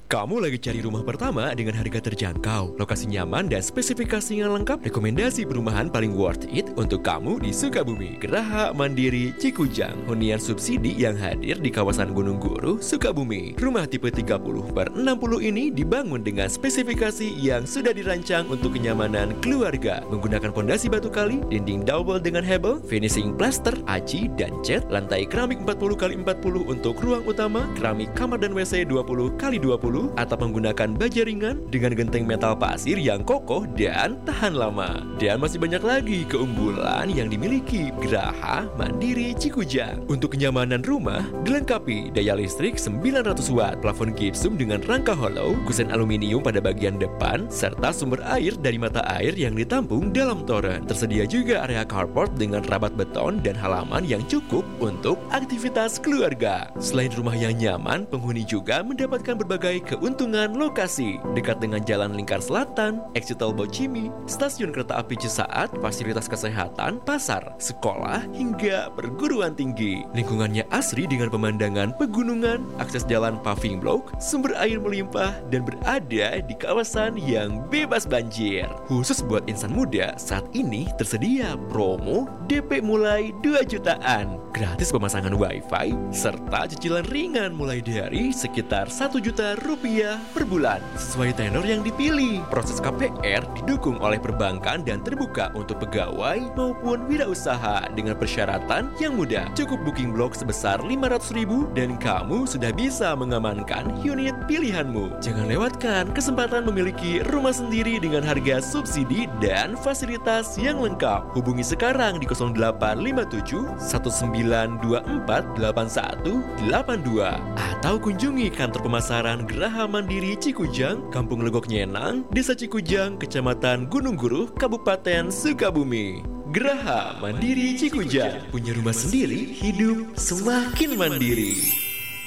Kamu lagi cari rumah pertama dengan harga terjangkau, lokasi nyaman, dan spesifikasi yang lengkap? Rekomendasi perumahan paling worth it untuk kamu di Sukabumi. Geraha Mandiri Cikujang, hunian subsidi yang hadir di kawasan Gunung Guru, Sukabumi. Rumah tipe 30/60 ini dibangun dengan spesifikasi yang sudah dirancang untuk kenyamanan keluarga. Menggunakan pondasi batu kali, dinding double dengan hebel, finishing plaster, aci, dan cat, lantai keramik 40x40 untuk ruang utama, keramik kamar dan WC 20x20, atap menggunakan baja ringan dengan genteng metal pasir yang kokoh dan tahan lama. Dan masih banyak lagi keunggulan yang dimiliki Geraha Mandiri Cikujang. Untuk kenyamanan rumah, dilengkapi daya listrik 900 watt, plafon gipsum dengan rangka hollow, kusen aluminium pada bagian depan, serta sumber air dari mata air yang ditampung dalam toren. Tersedia juga area carport dengan rabat beton dan halaman yang cukup untuk aktivitas keluarga. Selain rumah yang nyaman, penghuni juga mendapatkan berbagai keuntungan lokasi. Dekat dengan Jalan Lingkar Selatan, exit tol Bocimi, stasiun kereta api Cisaat, fasilitas kesehatan, pasar, sekolah, hingga perguruan tinggi. Lingkungannya asri dengan pemandangan pegunungan, akses jalan paving block, sumber air melimpah, dan berada di kawasan yang bebas banjir. Khusus buat insan muda, saat ini tersedia promo DP mulai 2 jutaan, gratis pemasangan wifi, serta cicilan ringan mulai dari sekitar 1 juta rupiah per bulan sesuai tenor yang dipilih. Proses KPR didukung oleh perbankan dan terbuka untuk pegawai maupun wirausaha dengan persyaratan yang mudah. Cukup booking blok sebesar 500.000 dan kamu sudah bisa mengamankan unit pilihanmu. Jangan lewatkan kesempatan memiliki rumah sendiri dengan harga subsidi dan fasilitas yang lengkap. Hubungi sekarang di 0857 1924 8182 atau kunjungi kantor pemasaran Geraha Mandiri Cikujang, Kampung Legok Nyenang, Desa Cikujang, Kecamatan Gunung Guru, Kabupaten Sukabumi. Geraha Mandiri Cikujang, punya rumah sendiri, hidup semakin mandiri.